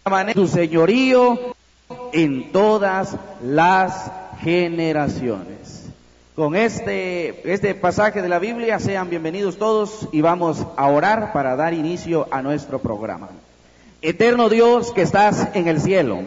manera tu señorío en todas las generaciones. Con este pasaje de la Biblia sean bienvenidos todos y vamos a orar para dar inicio a nuestro programa. Eterno Dios que estás en el cielo,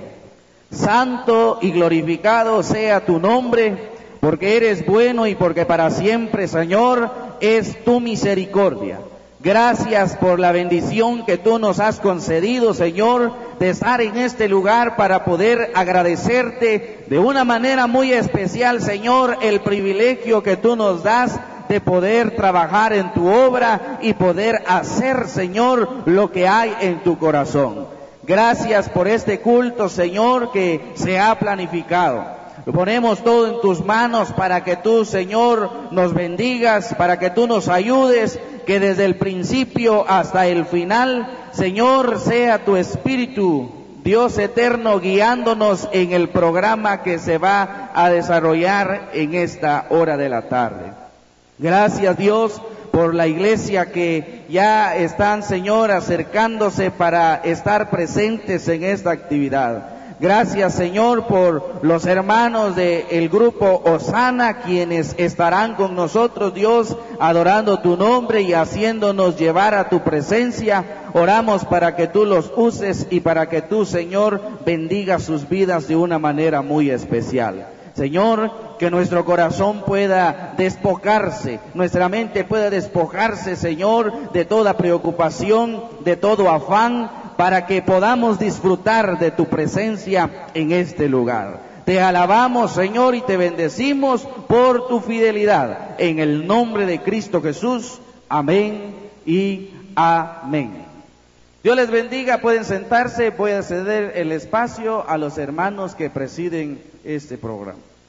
santo y glorificado sea tu nombre, porque eres bueno y porque para siempre, Señor, es tu misericordia. Gracias por la bendición que tú nos has concedido, Señor, de estar en este lugar para poder agradecerte de una manera muy especial, Señor, el privilegio que tú nos das de poder trabajar en tu obra y poder hacer, Señor, lo que hay en tu corazón. Gracias por este culto, Señor, que se ha planificado. Lo ponemos todo en tus manos para que tú, Señor, nos bendigas, para que tú nos ayudes, que desde el principio hasta el final, Señor, sea tu Espíritu, Dios eterno, guiándonos en el programa que se va a desarrollar en esta hora de la tarde. Gracias, Dios, por la iglesia que ya están, Señor, acercándose para estar presentes en esta actividad. Gracias, Señor, por los hermanos del grupo Osana, quienes estarán con nosotros, Dios, adorando tu nombre y haciéndonos llevar a tu presencia. Oramos para que tú los uses y para que tú, Señor, bendigas sus vidas de una manera muy especial. Señor, que nuestro corazón pueda despojarse, nuestra mente pueda despojarse, Señor, de toda preocupación, de todo afán, para que podamos disfrutar de tu presencia en este lugar. Te alabamos, Señor, y te bendecimos por tu fidelidad. En el nombre de Cristo Jesús, amén y amén. Dios les bendiga, pueden sentarse, voy a ceder el espacio a los hermanos que presiden este programa.